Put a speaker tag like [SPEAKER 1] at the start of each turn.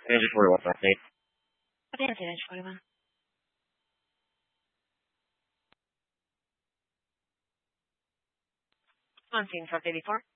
[SPEAKER 1] Ninja 41 update.
[SPEAKER 2] Advance Ninja 41. On scene for 84.